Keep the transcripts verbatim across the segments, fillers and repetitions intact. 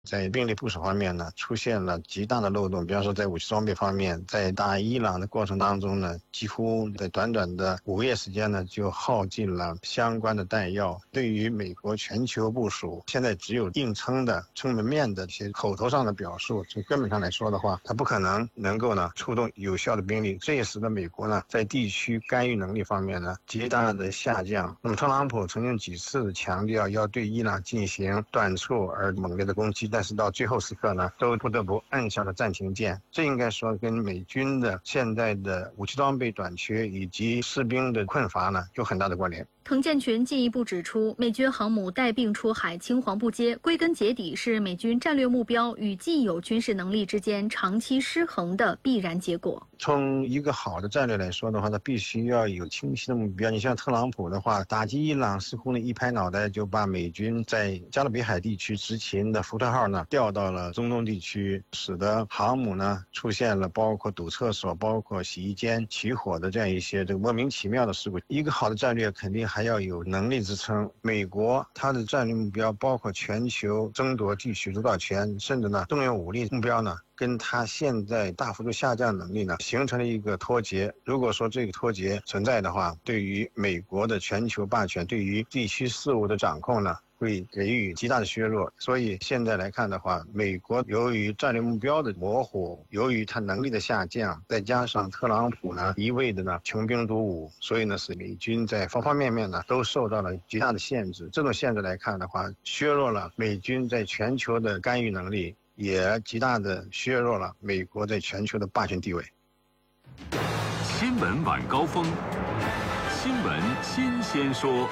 在兵力部署方面呢，出现了极大的漏洞。比方说，在武器装备方面，在打伊朗的过程当中呢，几乎在短短的五个月时间呢，就耗尽了相关的弹药。对于美国全球部署，现在只有硬撑的、撑门面的一些口头上的表述，从根本上来说的话，它不可能能够呢出动有效的兵力。这也使得美国呢在地区干预能力方面呢极大的下降。那么，特朗普曾经几次强调要对伊朗进行短促而猛烈的攻击。但是到最后时刻呢，都不得不按下了暂停键。这应该说跟美军的现在的武器装备短缺以及士兵的困乏呢有很大的关联。 滕建群进一步指出，美军航母带病出海青黄不接，归根结底是美军战略目标与既有军事能力之间长期失衡的必然结果。 从一个好的战略来说的话，它必须要有清晰的目标。你像特朗普的话，打击伊朗似乎呢一拍脑袋就把美军在加勒比海地区执勤的福特号呢调到了中东地区，使得航母呢出现了包括堵厕所、包括洗衣间起火的这样一些这个莫名其妙的事故。一个好的战略肯定还要有能力支撑。美国它的战略目标包括全球争夺地区主导权，甚至呢动用武力目标呢，跟它现在大幅度下降能力呢，形成了一个脱节。如果说这个脱节存在的话，对于美国的全球霸权，对于地区事务的掌控呢，会给予极大的削弱。所以现在来看的话，美国由于战略目标的模糊，由于它能力的下降，再加上特朗普呢一味的呢穷兵黩武，所以呢使美军在方方面面呢都受到了极大的限制。这种限制来看的话，削弱了美军在全球的干预能力，也极大的削弱了美国在全球的霸权地位。 新闻晚高峰，新闻新鲜说。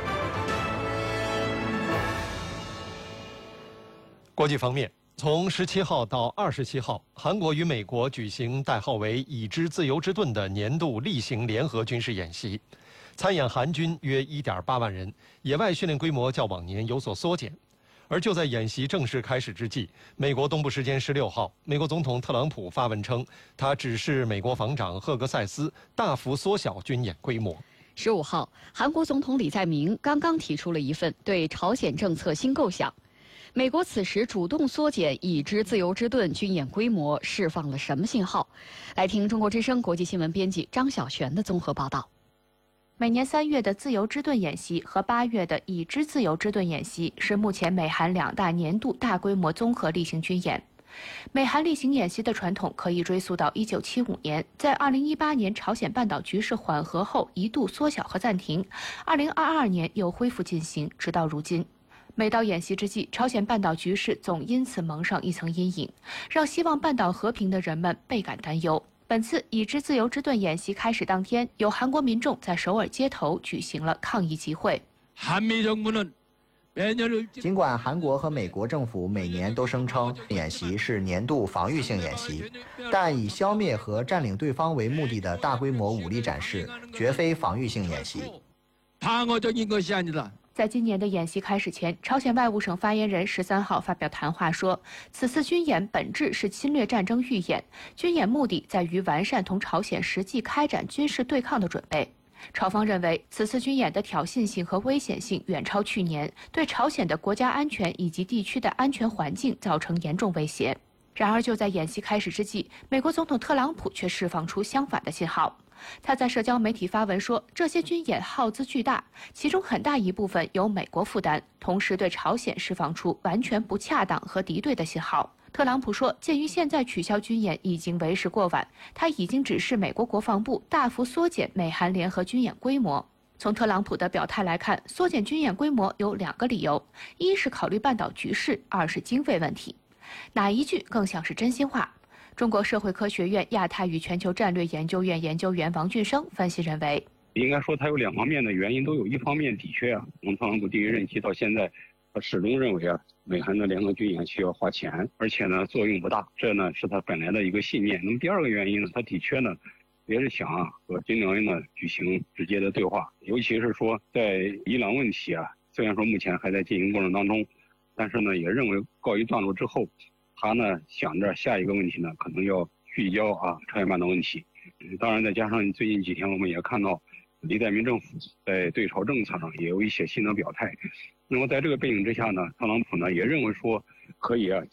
国际方面，从十七号到二十七号，韩国与美国举行代号为“已知自由之盾”的年度例行联合军事演习，参演韩军约 一点八万人，野外训练规模较往年有所缩减。而就在演习正式开始之际，美国东部时间十六号，美国总统特朗普发文称，他指示美国防长赫格塞斯大幅缩小军演规模。 十五号，韩国总统李在明刚刚提出了一份对朝鲜政策新构想。美国此时主动缩减已知自由之盾军演规模，释放了什么信号？来听中国之声国际新闻编辑张晓璇的综合报道。 每年三月的自由之盾演习和八月的已知自由之盾演习是目前美韩两大年度大规模综合例行军演。美韩例行演习的传统可以追溯到一九七五年，在二零一八年朝鲜半岛局势缓和后一度缩小和暂停，二零二二年又恢复进行，直到如今。每到演习之际，朝鲜半岛局势总因此蒙上一层阴影，让希望半岛和平的人们倍感担忧。本次已知自由之盾演习开始当天，有韩国民众在首尔街头举行了抗议集会。 尽管韩国和美国政府每年都声称演习是年度防御性演习，但以消灭和占领对方为目的的大规模武力展示绝非防御性演习。 在今年的演习开始前，朝鲜外务省发言人十三号发表谈话说，此次军演本质是侵略战争预演，军演目的在于完善同朝鲜实际开展军事对抗的准备。朝方认为，此次军演的挑衅性和危险性远超去年，对朝鲜的国家安全以及地区的安全环境造成严重威胁。然而，就在演习开始之际，美国总统特朗普却释放出相反的信号。他在社交媒体发文说，这些军演耗资巨大，其中很大一部分由美国负担，同时对朝鲜释放出完全不恰当和敌对的信号。特朗普说，鉴于现在取消军演已经为时过晚，他已经指示美国国防部大幅缩减美韩联合军演规模。从特朗普的表态来看，缩减军演规模有两个理由，一是考虑半岛局势，二是经费问题。哪一句更像是真心话？中国社会科学院亚太与全球战略研究院研究员王俊生分析认为， 应该说它有两方面的原因都有。一方面的确啊，从特朗普第一任期到现在，他始终认为啊，美韩的联合军演需要花钱，而且呢作用不大，这呢是他本来的一个信念。那么第二个原因呢，他的确呢也是想啊和金正恩呢举行直接的对话，尤其是说在伊朗问题啊，虽然说目前还在进行过程当中，但是呢也认为告一段落之后，他呢想着下一个问题呢可能要聚焦啊朝鲜半岛问题。当然再加上最近几天我们也看到李在明政府在对朝政策上也有一些新的表态。那么在这个背景之下呢，特朗普呢也认为说可以啊